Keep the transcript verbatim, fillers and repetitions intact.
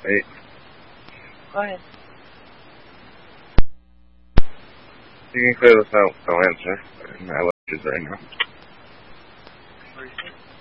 Hey. Go ahead. You can clear this out. I'll answer. I have lectures right now. Where are you?